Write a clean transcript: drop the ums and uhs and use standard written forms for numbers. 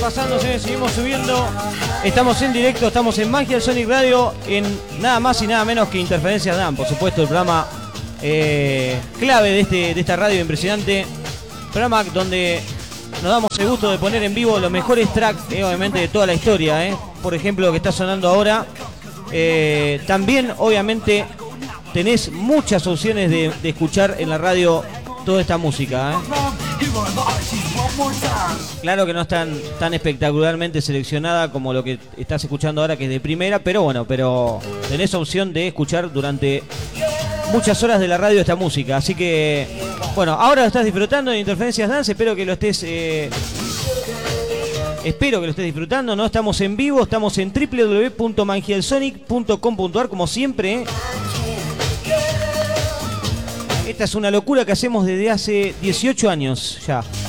Pasando, seguimos subiendo. Estamos en directo, estamos en Magial Sonic Radio, en nada más y nada menos que Interferencias Dan, por supuesto, el programa clave de esta radio impresionante. Programa donde nos damos el gusto de poner en vivo los mejores tracks, obviamente, de toda la historia. Por ejemplo, lo que está sonando ahora. También, obviamente, tenés muchas opciones de escuchar en la radio toda esta música. Claro que no es tan espectacularmente seleccionada como lo que estás escuchando ahora, que es de primera, pero bueno, tenés opción de escuchar durante muchas horas de la radio esta música. Así que, bueno, ahora lo estás disfrutando de Interferencias Dance. Espero que lo estés disfrutando, ¿no? Estamos en vivo, estamos en www.mangialsonic.com.ar, como siempre. Esta es una locura que hacemos desde hace 18 años ya.